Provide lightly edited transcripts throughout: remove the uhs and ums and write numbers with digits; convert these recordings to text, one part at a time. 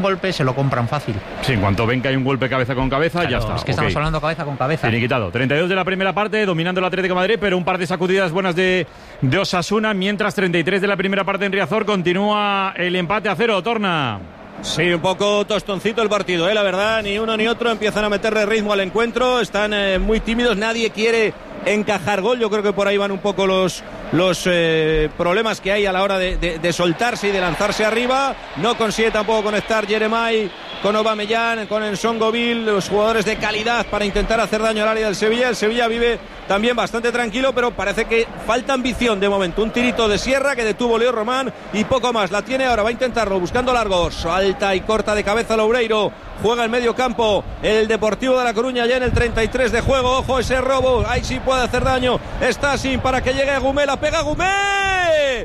golpe se lo compran fácil. Sí, en cuanto ven que hay un golpe cabeza con cabeza, claro, ya está. Es que estamos hablando cabeza con cabeza. Finiquitado. 32 de la primera parte, dominando el Atlético de Madrid, pero un par de sacudidas buenas de Osasuna, mientras 33 de la primera parte en Riazor continúa el empate a 0. Torna. Sí, un poco tostoncito el partido, la verdad, ni uno ni otro empiezan a meterle ritmo al encuentro, están muy tímidos, nadie quiere encajar gol, yo creo que por ahí van un poco los problemas que hay a la hora de soltarse y de lanzarse arriba. No consigue tampoco conectar Jeremai con Aubameyang, con Nsongoville, los jugadores de calidad para intentar hacer daño al área del Sevilla. El Sevilla vive también bastante tranquilo, pero parece que falta ambición de momento. Un tirito de Sierra que detuvo Leo Román y poco más. La tiene ahora, va a intentarlo, buscando largos. Salta y corta de cabeza Loureiro. Juega en medio campo el Deportivo de La Coruña ya en el 33 de juego. Ojo ese robo, ahí sí puede hacer daño. Está sin para que llegue Agumé, la pega Agumé.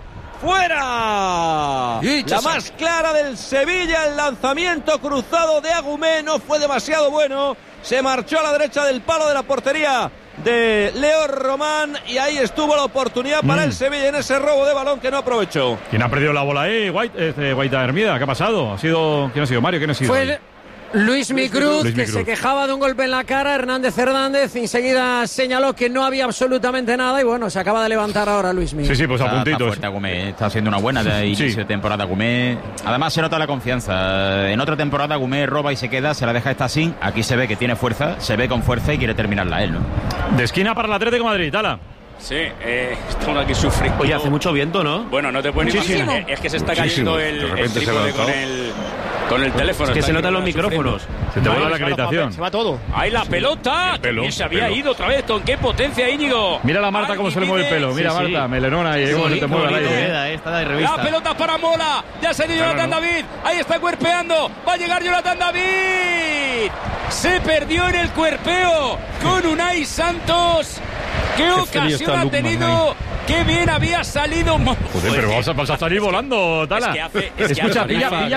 ¡Fuera! La más clara del Sevilla, el lanzamiento cruzado de Agumé no fue demasiado bueno. Se marchó a la derecha del palo de la portería de Leo Román y ahí estuvo la oportunidad para el Sevilla en ese robo de balón que no aprovechó. ¿Quién ha perdido la bola ahí? Guaita Hermida, ¿qué ha pasado? ¿Quién ha sido? Mario, ¿quién ha sido? Fue Luis Micruz, que se quejaba de un golpe en la cara. Hernández enseguida señaló que no había absolutamente nada y bueno, se acaba de levantar ahora Luis Micruz. Sí, pues a puntitos. Está fuerte, está haciendo una buena inicio de temporada Agumé. Además se nota la confianza. En otra temporada Agumé roba y se queda, se la deja esta sin. Aquí se ve que tiene fuerza, se ve con fuerza y quiere terminarla él, ¿no? De esquina para el Atlético de Madrid, Tala. Sí, estamos aquí sufriendo. Oye, hace mucho viento, ¿no? Bueno, no te puedes imaginar. Es que se está cayendo el trípode con el teléfono. Es que se notan los micrófonos. Se te vuelve la acreditación. Se va todo. ¡Ahí la pelota! También se había ido otra vez. ¿Con qué potencia, Íñigo? Mira la Marta cómo se le mueve el pelo. Mira Marta, melenona y cómo se te mueve el aire. La pelota para Mola. Ya se ha ido Jonathan David. Ahí está cuerpeando. Va a llegar Jonathan David. Se perdió en el cuerpeo con Unai Santos. ¡Qué ocasión ha tenido! ¡Qué bien había salido! Joder, pero vas a salir volando, Tala. Escucha, pilla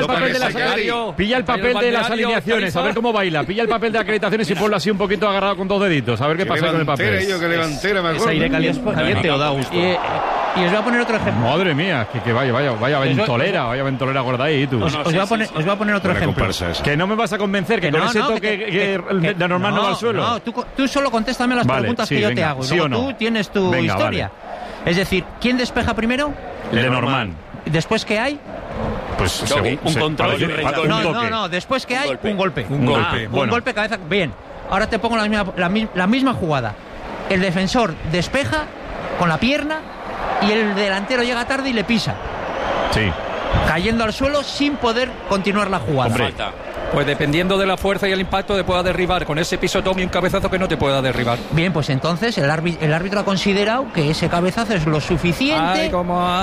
el papel de las alineaciones, a ver cómo baila. Pilla el papel de acreditaciones y ponlo así un poquito agarrado con dos deditos. A ver qué pasa con el papel. Que delantera, me acuerdo. ¿Es aire caliente o da gusto? Y os voy a poner otro ejemplo. Madre mía, que vaya ventolera gorda ahí, tú. Os voy a poner otro ejemplo. Que no me vas a convencer, que con ese toque de normal no va al suelo. No, tú solo contéstame las preguntas que yo te hago. ¿Sí o no? Tú tienes tu historia. Es decir, ¿quién despeja primero? Lenormand. ¿Después qué hay? Pues un control. No, después que hay un golpe. Un golpe cabeza. Bien, ahora te pongo la misma jugada. El defensor despeja con la pierna y el delantero llega tarde y le pisa. Sí. Cayendo al suelo sin poder continuar la jugada. Falta. Pues dependiendo de la fuerza y el impacto te pueda derribar con ese pisotón y un cabezazo que no te pueda derribar. Bien, pues entonces el árbitro ha considerado que ese cabezazo es lo suficiente. Es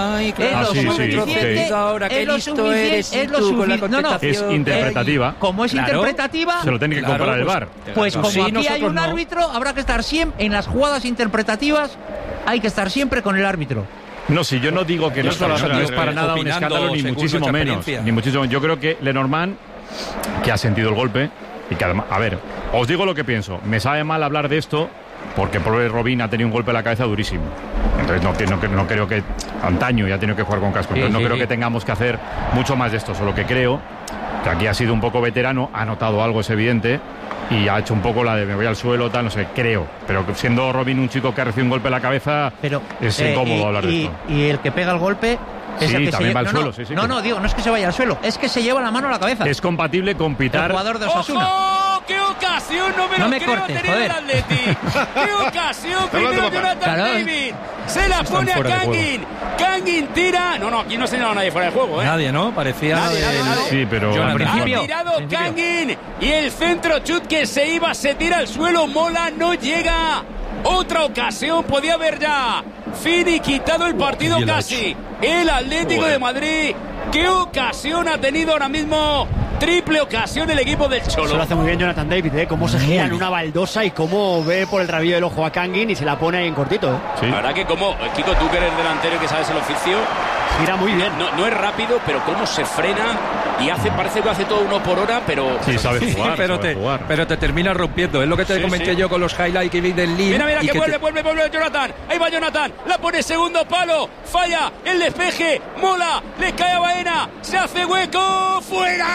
interpretativa. Como es interpretativa, se lo tiene que comparar el VAR. Pues como aquí hay un árbitro, habrá que estar siempre en las jugadas interpretativas, hay que estar siempre con el árbitro. No, si yo no digo que no es para nada un escándalo, ni muchísimo menos. Yo creo que Lenormand, que ha sentido el golpe y que además, a ver, os digo lo que pienso. Me sabe mal hablar de esto porque pobre Robin ha tenido un golpe en la cabeza durísimo. Entonces no creo que antaño ya ha tenido que jugar con casco. Entonces no creo que tengamos que hacer mucho más de esto. Solo que creo que aquí ha sido un poco veterano, ha notado algo, es evidente, y ha hecho un poco la de me voy al suelo, tal, no sé, creo. Pero siendo Robin un chico que ha recibido un golpe en la cabeza, es incómodo hablar de esto. Y el que pega el golpe es el que también va al suelo. No es que se vaya al suelo, es que se lleva la mano a la cabeza. Es compatible con pitar. El jugador de Osasuna. ¡Ojo! ¡Qué ocasión! No me cortes, joder. El Atleti. ¡Qué ocasión! Primero Jonathan David. Se la pone a Kangin. Kangin tira. No, aquí no ha señalado nadie fuera de juego, Nadie, ¿no? Parecía. Nadie. Sí, pero al principio. Ha tirado Kangin. Y el centro chut que se iba, se tira al suelo. Mola no llega. Otra ocasión podía haber ya finiquitado el partido casi. El Atlético de Madrid. ¿Qué ocasión ha tenido ahora mismo? Triple ocasión el equipo del Cholo. Se lo hace muy bien Jonathan David, cómo se gira en una baldosa y cómo ve por el rabillo del ojo a Kangin y se la pone ahí en cortito. Sí. La verdad que como, Kiko, tú que eres delantero y que sabes el oficio, gira muy bien. No es rápido, pero cómo se frena y parece que hace todo 1 por hora, pero... Sí, sabe jugar, pero te termina rompiendo. Es lo que te comenté yo con los highlights que vi del Lille. Mira, que vuelve Jonathan. Ahí va Jonathan. La pone segundo palo. Falla el despeje. Mola. Le cae a Baena. Se hace hueco. ¡Fuera!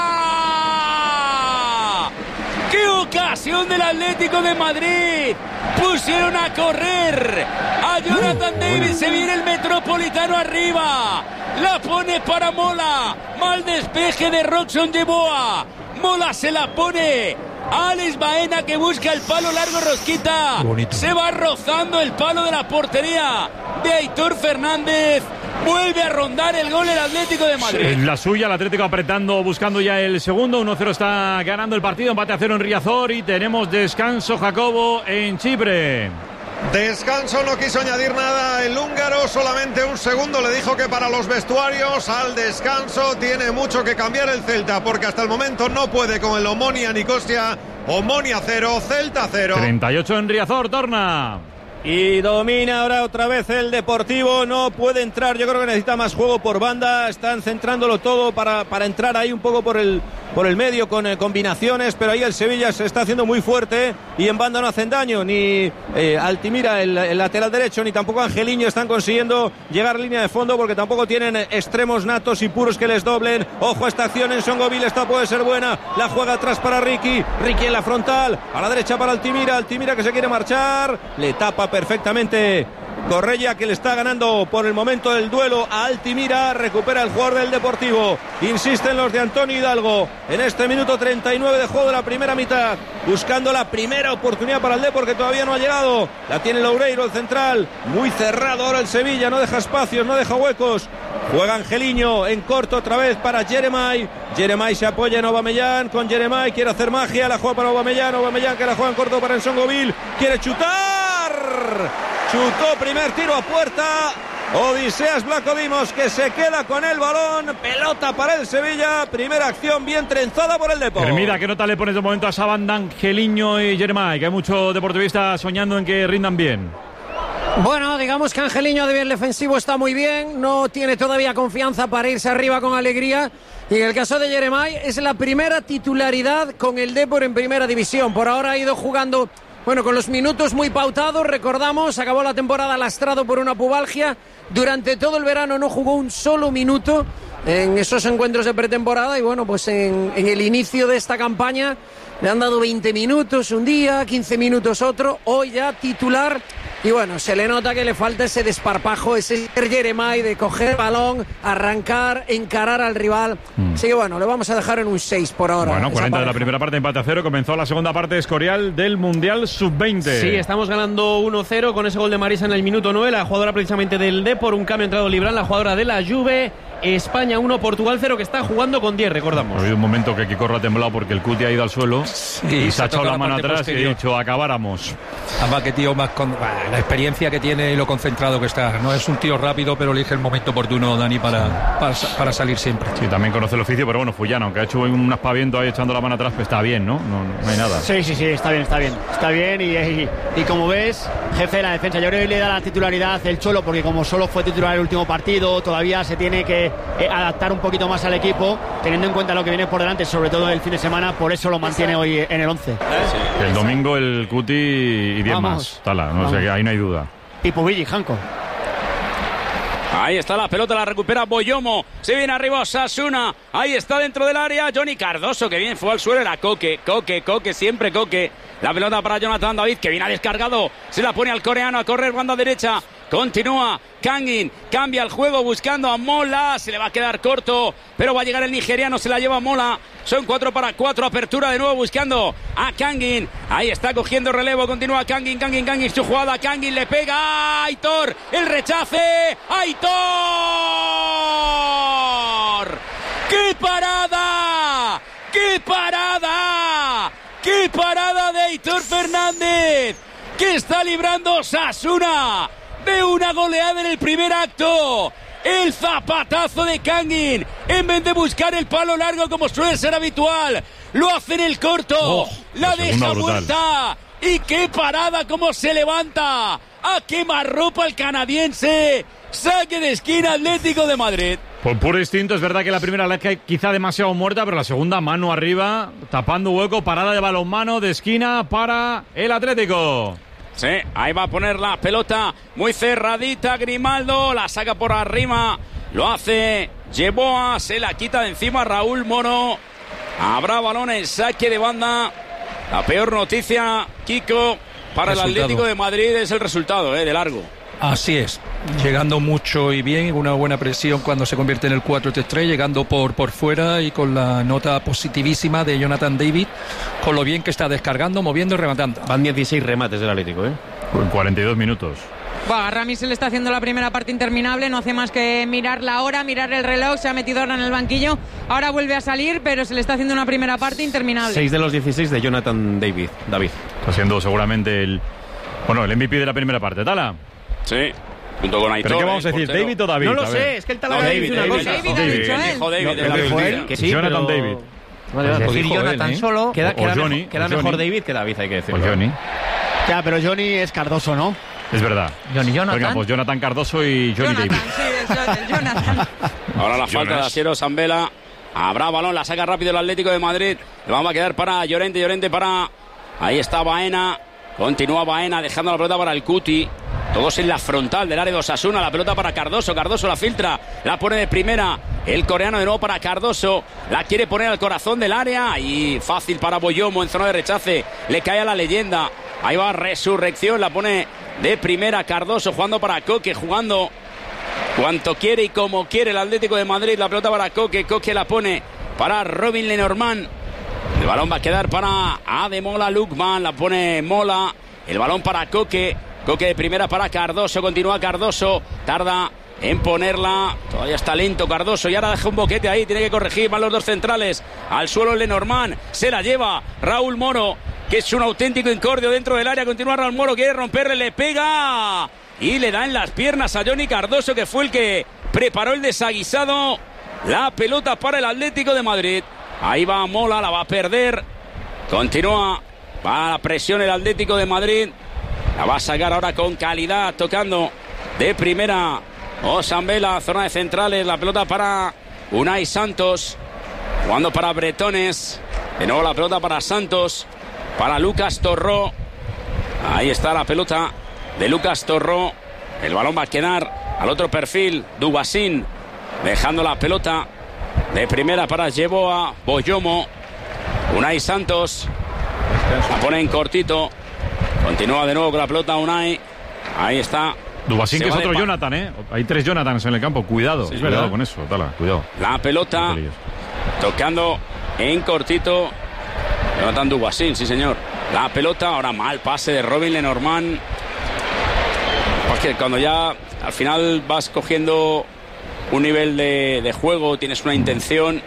¡Qué ocasión del Atlético de Madrid! Pusieron a correr a Jonathan David. Se viene el Metropolitano arriba. La pone para Mola. Mal despeje de Roxon Yeboah. Mola se la pone a Alex Baena, que busca el palo largo. Rosquita. Se va rozando el palo de la portería de Aitor Fernández. Vuelve a rondar el gol el Atlético de Madrid. En la suya, el Atlético apretando, buscando ya el segundo. 1-0 está ganando el partido. Empate a 0 en Riazor y tenemos descanso, Jacobo, en Chipre. Descanso, no quiso añadir nada el húngaro, solamente un segundo. Le dijo que para los vestuarios al descanso tiene mucho que cambiar el Celta, porque hasta el momento no puede con el Omonia Nicosia. Omonia 0, Celta 0. 38 en Riazor, torna. Y domina ahora otra vez el Deportivo. No puede entrar, yo creo que necesita más juego por banda. Están centrándolo todo para entrar ahí un poco por el medio con combinaciones, pero ahí el Sevilla se está haciendo muy fuerte y en banda no hacen daño. Ni Altimira, el lateral derecho, ni tampoco Angeliño están consiguiendo llegar a línea de fondo, porque tampoco tienen extremos natos y puros que les doblen. Ojo a esta acción en Songoville, esta puede ser buena. La juega atrás para Ricky en la frontal, a la derecha para Altimira que se quiere marchar, le tapa perfectamente Correia, que le está ganando por el momento el duelo a Altimira. Recupera el jugador del Deportivo. Insisten los de Antonio Hidalgo en este minuto 39 de juego de la primera mitad, buscando la primera oportunidad para el Depor, que todavía no ha llegado. La tiene Loureiro, el central. Muy cerrado ahora el Sevilla, no deja espacios, no deja huecos. Juega Angeliño en corto otra vez para Jeremai. Jeremai se apoya en Aubameyang. Con Jeremai quiere hacer magia, la juega para Aubameyang que la juega en corto para Nsongoville. Quiere chutar. Chutó, primer tiro a puerta. Odiseas Vlachodimos, que se queda con el balón. Pelota para el Sevilla. Primera acción bien trenzada por el Depor. Hermida, ¿qué nota le pones de momento a esa banda Angeliño y Jeremai? Que hay muchos deportivistas soñando en que rindan bien. Bueno, digamos que Angeliño de bien defensivo está muy bien. No tiene todavía confianza para irse arriba con alegría. Y en el caso de Jeremai es la primera titularidad con el Depor en primera división. Por ahora ha ido jugando... Bueno, con los minutos muy pautados, recordamos, acabó la temporada lastrado por una pubalgia. Durante todo el verano no jugó un solo minuto en esos encuentros de pretemporada. Y bueno, pues en el inicio de esta campaña le han dado 20 minutos un día, 15 minutos otro. Hoy ya titular. Y bueno, se le nota que le falta ese desparpajo, ese Jeremai de coger el balón, arrancar, encarar al rival. Así que bueno, le vamos a dejar en un 6 por ahora. Bueno, 40 de la primera parte, empate a 0. Comenzó la segunda parte Escorial del Mundial Sub-20. Sí, estamos ganando 1-0 con ese gol de Marisa en el minuto 9. La jugadora precisamente del Depor, un cambio entrado Libran, la jugadora de la Juve. España 1, Portugal 0, que está jugando con 10, recordamos. Ha habido un momento que Quicorro ha temblado porque el Cuti ha ido al suelo y se ha echado la mano atrás y ha dicho acabáramos. Además, que tío más con la experiencia que tiene y lo concentrado que está. No es un tío rápido, pero elige el momento oportuno, Dani, para salir siempre. Sí, también conoce el oficio, pero bueno, Fullana, aunque ha hecho un aspaviento ahí echando la mano atrás, pues está bien, ¿no? No hay nada. Sí, está bien y como ves, jefe de la defensa, yo creo que le da la titularidad el Cholo, porque como solo fue titular el último partido, todavía se tiene que adaptar un poquito más al equipo, teniendo en cuenta lo que viene por delante, sobre todo el fin de semana. Por eso lo mantiene hoy en el 11. El domingo el Cuti y 10 más. Tala, no sé, ahí no hay duda. Y Pubilli, Janko. Ahí está la pelota, la recupera Boyomo. Se viene arriba Osasuna. Ahí está dentro del área Johnny Cardoso, que bien fue al suelo. Era Coque, siempre Coque. La pelota para Jonathan David, que viene descargado. Se la pone al coreano a correr, banda derecha. Continúa Kangin, cambia el juego buscando a Mola. Se le va a quedar corto, pero va a llegar el nigeriano, se la lleva Mola. Son 4 para 4, apertura de nuevo buscando a Kangin. Ahí está cogiendo relevo, continúa Kangin, su jugada. Kangin le pega a Aitor, el rechace. ¡Aitor! ¡Qué parada! ¡Qué parada! ¡Qué parada de Aitor Fernández! Que está librando Osasuna de una goleada en el primer acto. El zapatazo de Kangin, en vez de buscar el palo largo como suele ser habitual, lo hace en el corto. La deja muerta. Y qué parada, cómo se levanta a quemarropa el canadiense. Saque de esquina, Atlético de Madrid. Por puro instinto, es verdad que la primera la que quizá demasiado muerta, pero la segunda mano arriba, tapando hueco, parada de balonmano de esquina para el Atlético. Sí, ahí va a poner la pelota muy cerradita Grimaldo, la saca por arriba, lo hace Yeboah, se la quita de encima Raúl Moro. Habrá balón en saque de banda. La peor noticia, Kiko, para el Atlético de Madrid es el resultado, de largo. Así es, llegando mucho y bien, una buena presión cuando se convierte en el 4-3-3, llegando por fuera y con la nota positivísima de Jonathan David, con lo bien que está descargando, moviendo y rematando. Van 16 remates del Atlético, En 42 minutos. A Ramis se le está haciendo la primera parte interminable, no hace más que mirar la hora, mirar el reloj, se ha metido ahora en el banquillo, ahora vuelve a salir, pero se le está haciendo una primera parte interminable. 6 de los 16 de Jonathan David. Está siendo seguramente el MVP de la primera parte, Tala. Sí, junto con Aitor. ¿Pero qué vamos a decir, David o David? No lo sé, es que el Tala dice una cosa. David ha dicho él. Dijo David. Que sí, Jonathan David. Pues decir Jonathan solo. Queda Johnny, queda mejor David que David, hay que decirlo. Pues Johnny. Ya, pero Johnny es Cardoso, ¿no? Es verdad. Jonathan. Venga, pues Jonathan Cardoso y Johnny David. Sí, es Jonathan. Ahora la falta de Asiero Zambela. Habrá balón, la saca rápido el Atlético de Madrid. Le vamos a quedar para Llorente para... Ahí está Baena. Continúa Baena dejando la pelota para el Cuti. Todos en la frontal del área de Osasuna. La pelota para Cardoso. Cardoso la filtra. La pone de primera. El coreano de nuevo para Cardoso. La quiere poner al corazón del área. Y fácil para Boyomo en zona de rechace. Le cae a la leyenda. Ahí va Resurrección. La pone de primera Cardoso. Jugando para Coque. Jugando cuanto quiere y como quiere el Atlético de Madrid. La pelota para Coque. Coque la pone para Robin Lenormand. El balón va a quedar para Ademola Lookman. La pone Mola. El balón para Coque. Coque de primera para Cardoso. Continúa Cardoso. Tarda en ponerla. Todavía está lento Cardoso. Y ahora deja un boquete ahí. Tiene que corregir. Van los dos centrales. Al suelo Lenormand. Se la lleva Raúl Moro, que es un auténtico incordio dentro del área. Continúa Raúl Moro. Quiere romperle. Le pega. Y le da en las piernas a Johnny Cardoso, que fue el que preparó el desaguisado. La pelota para el Atlético de Madrid. Ahí va Mola. La va a perder. Continúa. Va a la presión el Atlético de Madrid. La va a sacar ahora con calidad, tocando de primera Osambela, zona de centrales. La pelota para Unai Santos, jugando para Bretones. De nuevo la pelota para Santos, para Lucas Torró. Ahí está la pelota de Lucas Torró. El balón va a quedar al otro perfil, Duguasín, dejando la pelota de primera para Yeboah, Boyomo. Unai Santos la pone en cortito. Continúa de nuevo con la pelota Unai. Ahí está. Duguasín, que es otro Jonathan, Hay 3 Jonathans en el campo. Cuidado, sí, cuidado con eso, Tala, cuidado. La pelota tocando en cortito. Jonathan Duguasín, sí señor. La pelota, ahora mal pase de Robin Lenormand. Porque cuando ya al final vas cogiendo un nivel de juego, tienes una intención.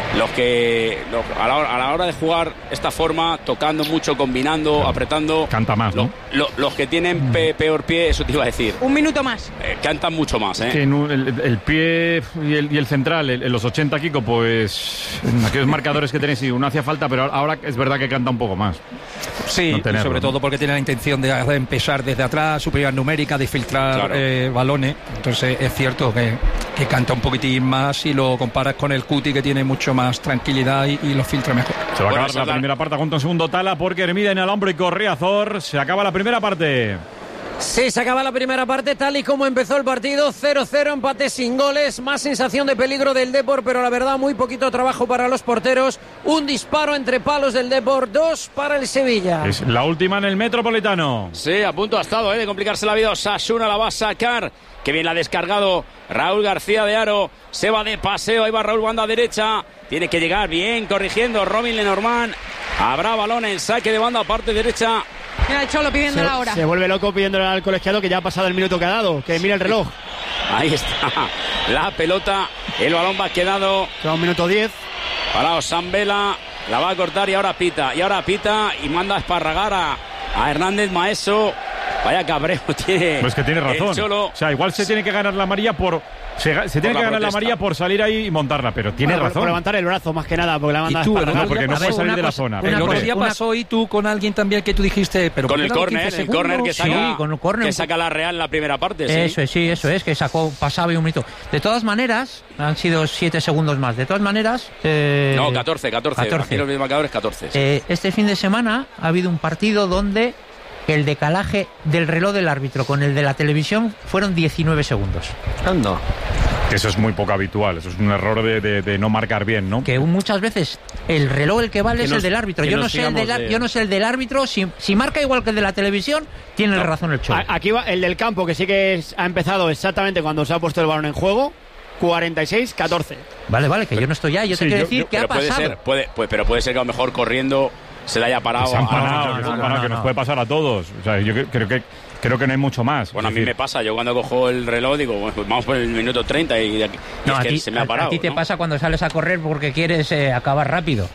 A la hora de jugar esta forma, tocando mucho, combinando, apretando, canta más, ¿no? Los que tienen peor pie, eso te iba a decir. Un minuto más. Cantan mucho más, Que el pie y el central, en los 80, Kiko, pues en aquellos marcadores que tenéis, sí, uno hacía falta, pero ahora es verdad que canta un poco más. Sí, no sobre todo porque tiene la intención de empezar desde atrás, superioridad numérica, de filtrar balones. Entonces es cierto que canta un poquitín más si lo comparas con el Cuti, que tiene mucho más tranquilidad y lo filtra mejor. Se va a acabar la primera parte junto a un segundo Tala, porque Hermida en el hombro y Correazor. Se acaba la primera parte. Sí, se acaba la primera parte tal y como empezó el partido, 0-0, empate sin goles, más sensación de peligro del Depor, pero la verdad muy poquito trabajo para los porteros, un disparo entre palos del Depor, 2 para el Sevilla. Es la última en el Metropolitano. Sí, a punto ha estado de complicarse la vida. Osasuna la va a sacar, que bien la ha descargado Raúl García de Haro, se va de paseo, ahí va Raúl, banda derecha, tiene que llegar bien, corrigiendo Robin Lenormand, habrá balón en saque de banda, parte derecha. Mira el Cholo pidiendo la hora. Se vuelve loco pidiéndole al colegiado que ya ha pasado el minuto que ha dado, que mira el reloj. Ahí está la pelota, el balón va quedado. Queda un minuto 10. Para Osambela, la va a cortar y ahora pita y manda a esparragar a Hernández Maeso. Vaya cabreo tiene. Pues que tiene razón. El Cholo. O sea, igual se tiene que ganar la amarilla por se tiene que ganar la amarilla por salir ahí y montarla, pero tiene razón. Por levantar el brazo, más que nada, porque la banda porque no puede salir de la zona. El otro día pasó y tú con alguien también que tú dijiste, pero con el córner que saca, con el córner, que saca la Real en la primera parte. Eso es, que sacó, pasaba y un minuto. De todas maneras, han sido 7 segundos más. De todas maneras... no, 14. Aquí los marcadores 14. Este fin de semana ha habido un partido donde el decalaje del reloj del árbitro con el de la televisión fueron 19 segundos. Anda. Eso es muy poco habitual, eso es un error de no marcar bien, ¿no? Que muchas veces el reloj el que vale es el del árbitro. Yo no sé el del árbitro, si marca igual que el de la televisión, tiene razón el Cholo. Aquí va el del campo, que sí que ha empezado exactamente cuando se ha puesto el balón en juego. 46-14. Vale, que yo no estoy ya. Yo te quiero decir que ha pasado. Pero puede ser que a lo mejor corriendo se le haya parado. Se han parado, que nos puede pasar a todos. O sea, yo creo que no hay mucho más. Bueno, a mí me pasa. Yo cuando cojo el reloj digo, bueno, pues vamos por el minuto 30 y se me ha parado. A ti te pasa cuando sales a correr porque quieres acabar rápido.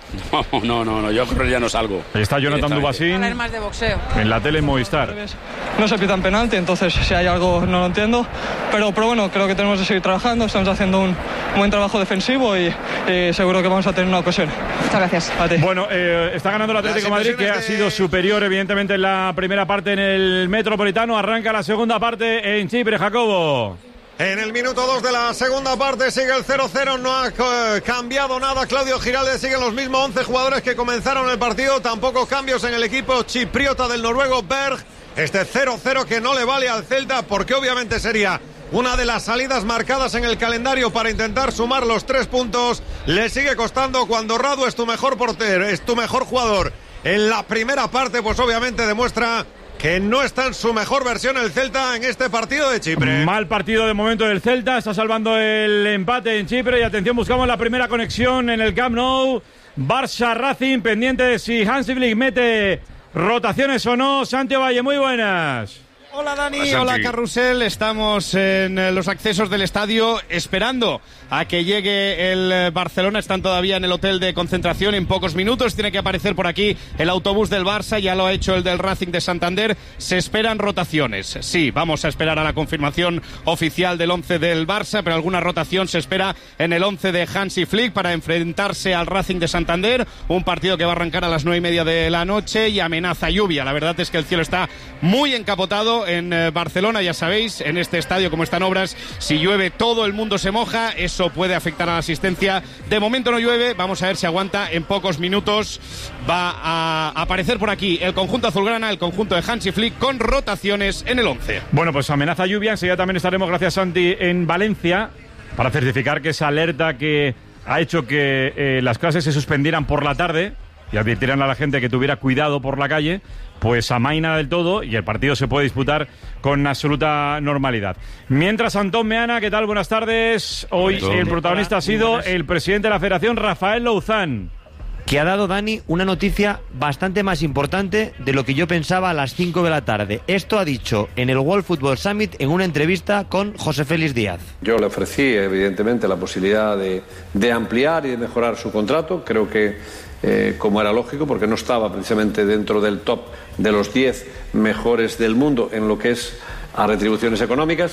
No, yo a correr ya no salgo. Ahí está Jonathan Dubasín más de boxeo. En la tele Movistar. No se pitan penalti, entonces si hay algo no lo entiendo. Pero bueno, creo que tenemos que seguir trabajando. Estamos haciendo un buen trabajo defensivo y seguro que vamos a tener una ocasión. Muchas gracias. A ti. Bueno, está ganando el Atlético de Madrid, que ha sido superior evidentemente en la primera parte en el Metropolitano. Arranca la segunda parte en Chipre, Jacobo. En el minuto 2 de la segunda parte sigue el 0-0, no ha cambiado nada. Claudio Giraldes, siguen los mismos 11 jugadores que comenzaron el partido, tampoco cambios en el equipo chipriota del noruego Berg. Este 0-0 que no le vale al Celta porque obviamente sería una de las salidas marcadas en el calendario para intentar sumar los 3 puntos. Le sigue costando cuando Radu es tu mejor portero, es tu mejor jugador. En la primera parte pues obviamente demuestra que no está en su mejor versión el Celta en este partido de Chipre. Mal partido de momento del Celta, está salvando el empate en Chipre y atención, buscamos la primera conexión en el Camp Nou. Barça Racing, pendiente de si Hansi Flick mete rotaciones o no. Santi Valle, muy buenas. Hola Dani, hola Carrusel, estamos en los accesos del estadio esperando a que llegue el Barcelona, están todavía en el hotel de concentración, en pocos minutos tiene que aparecer por aquí el autobús del Barça, ya lo ha hecho el del Racing de Santander, se esperan rotaciones, sí, vamos a esperar a la confirmación oficial del 11 del Barça, pero alguna rotación se espera en el 11 de Hansi Flick para enfrentarse al Racing de Santander, un partido que va a arrancar a las 9:30 de la noche y amenaza lluvia, la verdad es que el cielo está muy encapotado en Barcelona, ya sabéis, en este estadio como están obras, si llueve todo el mundo se moja, eso puede afectar a la asistencia. De momento no llueve, vamos a ver si aguanta, en pocos minutos va a aparecer por aquí el conjunto azulgrana, el conjunto de Hansi Flick con rotaciones en el 11. Bueno, pues amenaza lluvia, enseguida también estaremos, gracias Santi, en Valencia para certificar que esa alerta que ha hecho que las clases se suspendieran por la tarde y advirtieran a la gente que tuviera cuidado por la calle, pues amaina del todo y el partido se puede disputar con absoluta normalidad. Mientras, Antón Meana, ¿qué tal? Buenas tardes. Hoy el protagonista ha sido el presidente de la Federación, Rafael Louzán, que ha dado, Dani, una noticia bastante más importante de lo que yo pensaba a las 5 de la tarde. Esto ha dicho en el World Football Summit en una entrevista con José Félix Díaz. Yo le ofrecí, evidentemente, la posibilidad de ampliar y de mejorar su contrato. Creo que como era lógico, porque no estaba precisamente dentro del top de los 10 mejores del mundo en lo que es a retribuciones económicas.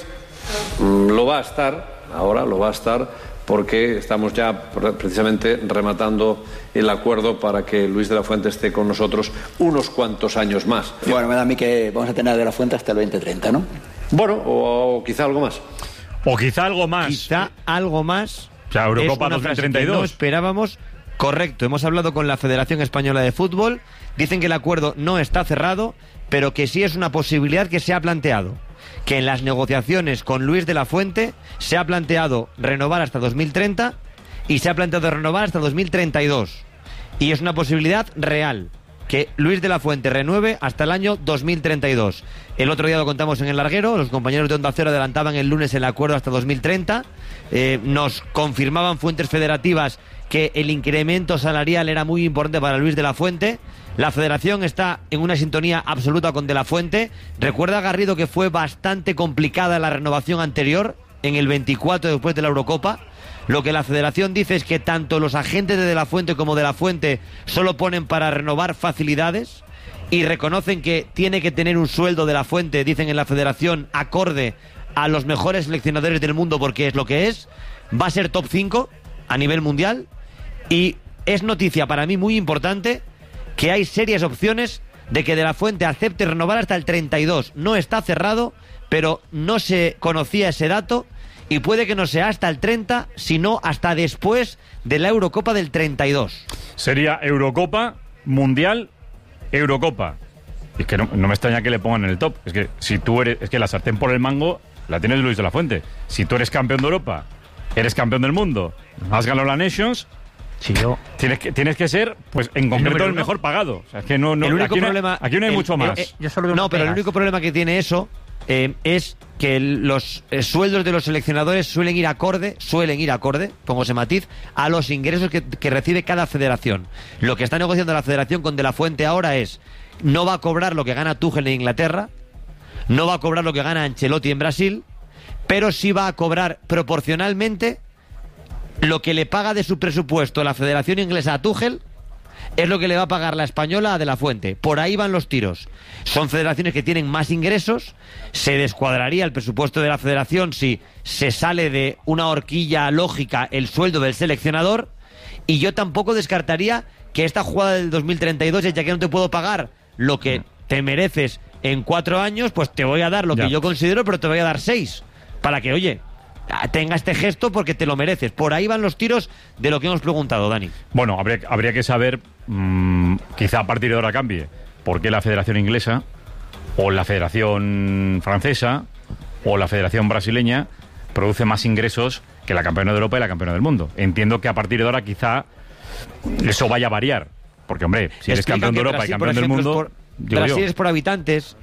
Lo va a estar, ahora lo va a estar, porque estamos ya precisamente rematando el acuerdo para que Luis de la Fuente esté con nosotros unos cuantos años más. Bueno, me da a mí que vamos a tener a de la Fuente hasta el 2030, ¿no? Bueno, o quizá algo más. O quizá algo más. Quizá algo más. O sea, Eurocopa 2032. No esperábamos. Correcto, hemos hablado con la Federación Española de Fútbol, dicen que el acuerdo no está cerrado, pero que sí es una posibilidad que se ha planteado, que en las negociaciones con Luis de la Fuente se ha planteado renovar hasta 2030 y se ha planteado renovar hasta 2032, y es una posibilidad real, que Luis de la Fuente renueve hasta el año 2032. El otro día lo contamos en El Larguero, los compañeros de Onda Cero adelantaban el lunes el acuerdo hasta 2030, nos confirmaban fuentes federativas que el incremento salarial era muy importante para Luis de la Fuente. La Federación está en una sintonía absoluta con de la Fuente. Recuerda, Garrido, que fue bastante complicada la renovación anterior, en el 24 después de la Eurocopa. Lo que la Federación dice es que tanto los agentes de la Fuente como de la Fuente solo ponen para renovar facilidades y reconocen que tiene que tener un sueldo de la Fuente, dicen en la Federación, acorde a los mejores seleccionadores del mundo porque es lo que es, va a ser top 5 a nivel mundial y es noticia para mí muy importante que hay serias opciones de que De la Fuente acepte renovar hasta el 32. No está cerrado, pero no se conocía ese dato y puede que no sea hasta el 30, sino hasta después de la Eurocopa del 32. Sería Eurocopa, Mundial, Eurocopa. Es que no me extraña que le pongan en el top. Es que si tú eres, es que la sartén por el mango la tienes Luis de la Fuente. Si tú eres campeón de Europa, eres campeón del mundo, has ganado la Nations, tienes que ser, pues en concreto el mejor pagado. O sea, es que no, el único aquí, problema, aquí no hay mucho más. Pero el único problema que tiene eso es que los sueldos de los seleccionadores suelen ir acorde, pongo ese matiz, a los ingresos que recibe cada federación. Lo que está negociando la federación con De la Fuente ahora es, no va a cobrar lo que gana Tuchel en Inglaterra, no va a cobrar lo que gana Ancelotti en Brasil, pero sí va a cobrar proporcionalmente lo que le paga de su presupuesto la Federación Inglesa a Tuchel, es lo que le va a pagar la española a De la Fuente. Por ahí van los tiros. Son federaciones que tienen más ingresos, se descuadraría el presupuesto de la federación si se sale de una horquilla lógica el sueldo del seleccionador, y yo tampoco descartaría que esta jugada del 2032, ya que no te puedo pagar lo que te mereces en 4 años, pues te voy a dar lo que yo considero, pero te voy a dar 6, para que, oye, tenga este gesto porque te lo mereces. Por ahí van los tiros de lo que hemos preguntado, Dani. Bueno, habría que saber, quizá a partir de ahora cambie, por qué la Federación Inglesa o la Federación Francesa o la Federación Brasileña produce más ingresos que la campeona de Europa y la campeona del mundo. Entiendo que a partir de ahora quizá eso vaya a variar, porque, hombre, si eres campeón de Europa y campeón del mundo... Brasil es por habitantes,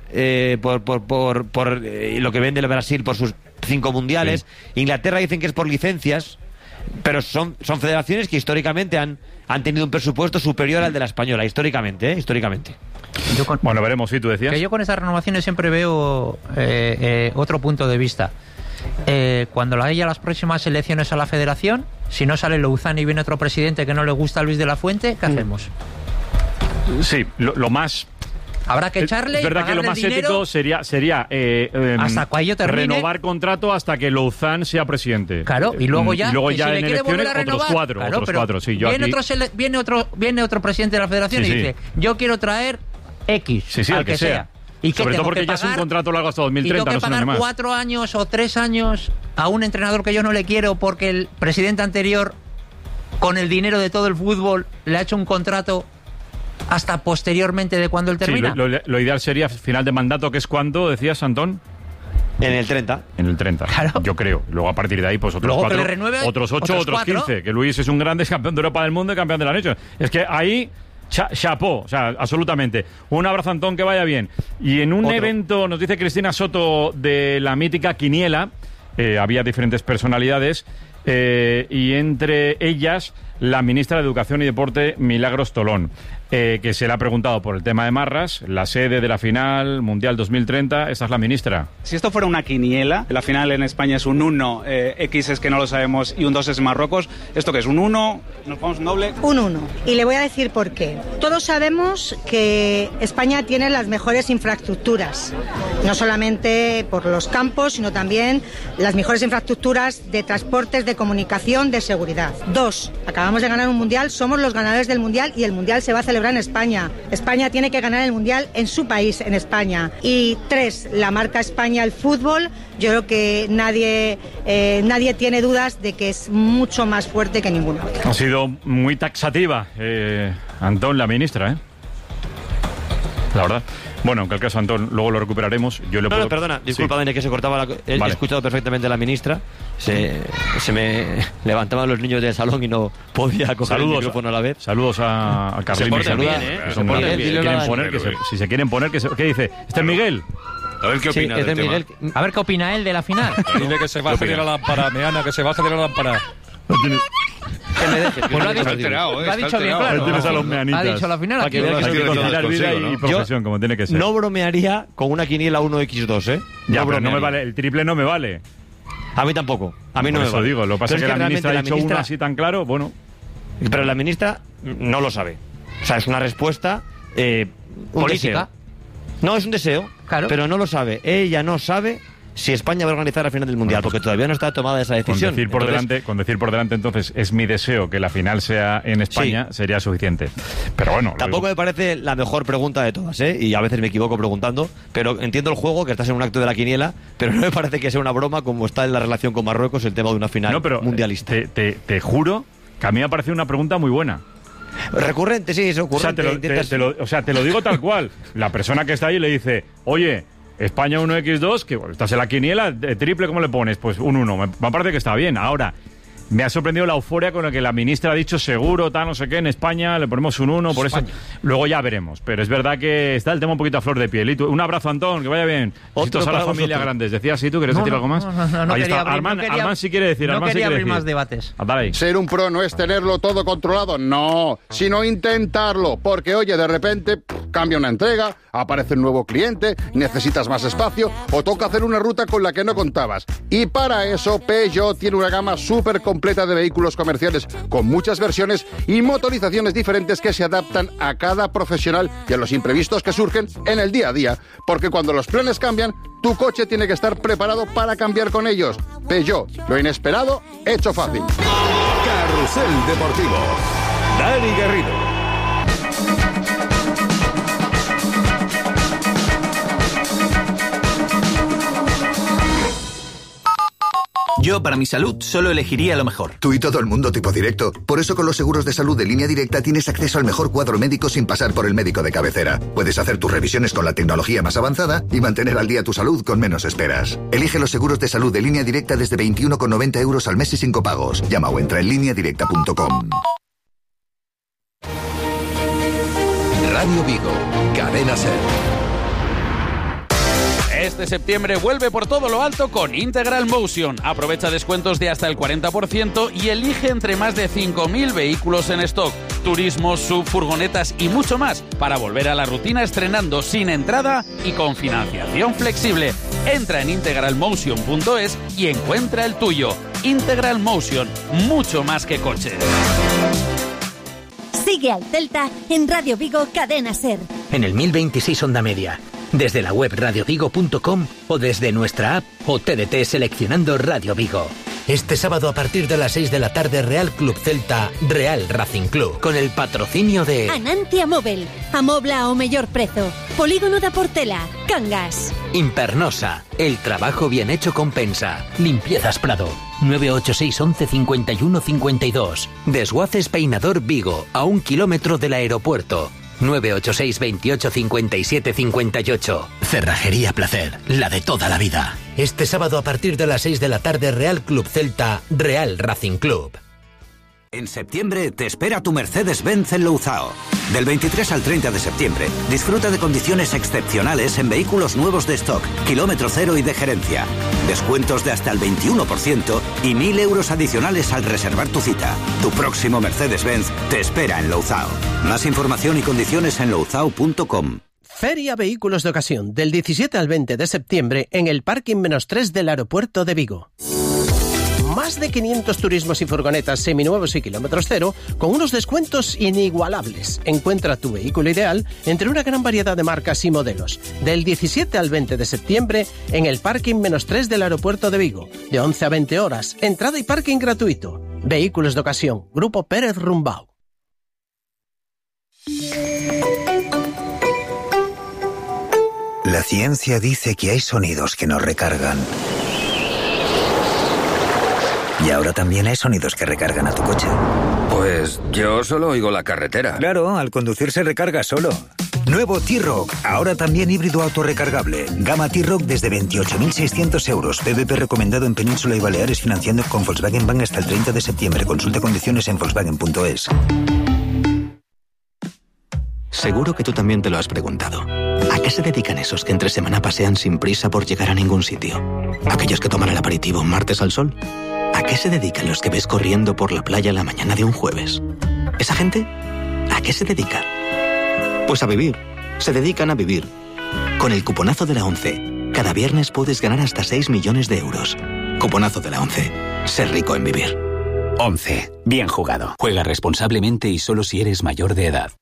por lo que vende el Brasil por sus 5 mundiales. Sí. Inglaterra dicen que es por licencias, pero son federaciones que históricamente han tenido un presupuesto superior al de la española, históricamente. Bueno, veremos, tú decías. Que yo con estas renovaciones siempre veo otro punto de vista. Cuando haya las próximas elecciones a la federación, si no sale Louzán y viene otro presidente que no le gusta a Luis de la Fuente, ¿qué hacemos? Sí, lo más... Habrá que echarle. Es verdad que lo más ético sería hasta cuando termine, renovar contrato hasta que Louzán sea presidente. Claro, y luego ya, si en elecciones otros 4. Claro, otros 4, sí. Yo viene otro presidente de la federación y dice, yo quiero traer X, al que sea. ¿Y sobre todo porque ya es un contrato largo hasta 2030. Y tengo que pagar 4 años o 3 años a un entrenador que yo no le quiero porque el presidente anterior, con el dinero de todo el fútbol, le ha hecho un contrato hasta posteriormente de cuando él termina. Sí, lo ideal sería final de mandato, que es cuando, decías, Antón. En el 30. En el 30, claro. Yo creo. Luego a partir de ahí, pues otros 4, otros 8, otros 15. Que Luis es un grande campeón de Europa del mundo y campeón de la Nations. Es que ahí, chapó, o sea, absolutamente. Un abrazo, Antón, que vaya bien. Y en un evento, nos dice Cristina Soto, de la mítica Quiniela, había diferentes personalidades, y entre ellas la ministra de Educación y Deporte, Milagros Tolón, que se le ha preguntado por el tema de Marras, la sede de la final Mundial 2030. Esa es la ministra. Si esto fuera una quiniela, la final en España es un 1, X es que no lo sabemos, y un 2 es Marruecos. ¿Esto qué es? ¿Un 1? ¿Nos vamos un doble? Un 1. Y le voy a decir por qué. Todos sabemos que España tiene las mejores infraestructuras, no solamente por los campos, sino también las mejores infraestructuras de transportes, de comunicación, de seguridad. 2. Acabamos de ganar un Mundial, somos los ganadores del Mundial y el Mundial se va a celebrar en España. España tiene que ganar el Mundial en su país, en España. Y 3, la marca España, el fútbol, yo creo que nadie tiene dudas de que es mucho más fuerte que ninguna otra. Ha sido muy taxativa, Antón, la ministra, la verdad. Bueno, en cualquier caso, Antón, luego lo recuperaremos. Yo le puedo... Perdona, disculpa, Dani, que se cortaba He escuchado perfectamente a la ministra. Se me levantaban los niños del salón y no podía coger el micrófono a la vez. Saludos a Carlín. Si se quieren poner, ¿qué dice? ¿Este es Miguel? A ver qué opina del tema. A ver qué opina él de la final. Dile que se baje de la lámpara, Meana, que se baje de la lámpara. Que me dejes. Pues lo ha dicho bien claro. Ha dicho la final. Aquí vida y profesión, como tiene que ser. No bromearía con una quiniela 1x2, Ya, pero no me vale. El triple no me vale. A mí tampoco. A mí no me vale. Digo, lo que pasa es que la ministra ha dicho uno así tan claro, bueno. Pero la ministra no lo sabe. O sea, es una respuesta política. No, es un deseo, claro. Pero no lo sabe. Ella no sabe si España va a organizar la final del Mundial, porque todavía no está tomada esa decisión. Con decir por delante, entonces, es mi deseo que la final sea en España, sería suficiente. Pero bueno... Tampoco me parece la mejor pregunta de todas, y a veces me equivoco preguntando, pero entiendo el juego, que estás en un acto de la quiniela, pero no me parece que sea una broma como está en la relación con Marruecos el tema de una final mundialista. Te juro que a mí me ha parecido una pregunta muy buena. Recurrente, sí, es ocurrente. O sea, te lo digo tal cual. La persona que está ahí le dice, oye, España 1x2, que estás en la quiniela, triple, ¿cómo le pones? Pues un 1. Me parece que está bien. Ahora, me ha sorprendido la euforia con la que la ministra ha dicho seguro, tal, no sé qué, en España le ponemos un 1, por España. Eso luego ya veremos. Pero es verdad que está el tema un poquito a flor de piel. Y tú, un abrazo, Antón, que vaya bien. Besitos a la familia Grandes. Decías, ¿sí? ¿Tú quieres decir algo más? No ahí quería está. abrir, Armand sí quiere decir. No Armand quería sí abrir decir. más debates. Dale. Ser un pro no es tenerlo todo controlado, no, sino intentarlo. Porque, oye, de repente cambia una entrega, aparece un nuevo cliente, necesitas más espacio o toca hacer una ruta con la que no contabas. Y para eso, Peugeot tiene una gama súper completa de vehículos comerciales con muchas versiones y motorizaciones diferentes que se adaptan a cada profesional y a los imprevistos que surgen en el día a día, porque cuando los planes cambian, tu coche tiene que estar preparado para cambiar con ellos. Peugeot, lo inesperado, hecho fácil. Carrusel Deportivo. Dani Garrido. Yo, para mi salud, solo elegiría lo mejor. Tú y todo el mundo tipo directo. Por eso con los seguros de salud de Línea Directa tienes acceso al mejor cuadro médico sin pasar por el médico de cabecera. Puedes hacer tus revisiones con la tecnología más avanzada y mantener al día tu salud con menos esperas. Elige los seguros de salud de Línea Directa desde 21,90 € al mes y sin copagos. Llama o entra en lineadirecta.com. Radio Vigo, Cadena SER. Este septiembre vuelve por todo lo alto con Integral Motion. Aprovecha descuentos de hasta el 40% y elige entre más de 5.000 vehículos en stock, turismos, sub, furgonetas y mucho más para volver a la rutina estrenando sin entrada y con financiación flexible. Entra en integralmotion.es y encuentra el tuyo. Integral Motion, mucho más que coches. Sigue al Celta en Radio Vigo Cadena SER. En el 1026 Onda Media. Desde la web radiovigo.com o desde nuestra app o TDT seleccionando Radio Vigo. Este sábado a partir de las 6 de la tarde Real Club Celta, Real Racing Club. Con el patrocinio de Anantia Móvil, Amobla o Mellor Prezo, Polígono da Portela, Cangas. Impernosa, el trabajo bien hecho compensa. Limpiezas Prado, 986 11 51 52. Desguaces Peinador Vigo, a 1 kilómetro del aeropuerto. 986 28 57 58. Cerrajería Placer, la de toda la vida. Este sábado a partir de las 6 de la tarde Real Club Celta, Real Racing Club. En septiembre te espera tu Mercedes-Benz en Louzao. Del 23 al 30 de septiembre, disfruta de condiciones excepcionales en vehículos nuevos de stock, kilómetro cero y de gerencia. Descuentos de hasta el 21% y 1.000 euros adicionales al reservar tu cita. Tu próximo Mercedes-Benz te espera en Louzao. Más información y condiciones en louzao.com. Feria Vehículos de Ocasión, del 17 al 20 de septiembre en el Parking -3 del aeropuerto de Vigo. Más de 500 turismos y furgonetas seminuevos y kilómetros cero con unos descuentos inigualables. Encuentra tu vehículo ideal entre una gran variedad de marcas y modelos. Del 17 al 20 de septiembre en el Parking -3 del aeropuerto de Vigo. De 11 a 20 horas. Entrada y parking gratuito. Vehículos de Ocasión. Grupo Pérez Rumbau. La ciencia dice que hay sonidos que nos recargan. Y ahora también hay sonidos que recargan a tu coche. Pues yo solo oigo la carretera. Claro, al conducir se recarga solo. Nuevo T-Roc, ahora también híbrido autorrecargable. Gama T-Roc desde 28.600 euros. PVP recomendado en Península y Baleares financiando con Volkswagen Bank hasta el 30 de septiembre. Consulta condiciones en Volkswagen.es. Seguro que tú también te lo has preguntado. ¿A qué se dedican esos que entre semana pasean sin prisa por llegar a ningún sitio? ¿Aquellos que toman el aperitivo un martes al sol? ¿A qué se dedican los que ves corriendo por la playa la mañana de un jueves? ¿Esa gente? ¿A qué se dedica? Pues a vivir. Se dedican a vivir. Con el cuponazo de la 11, cada viernes puedes ganar hasta 6 millones de euros. Cuponazo de la 11. Ser rico en vivir. 11. Bien jugado. Juega responsablemente y solo si eres mayor de edad.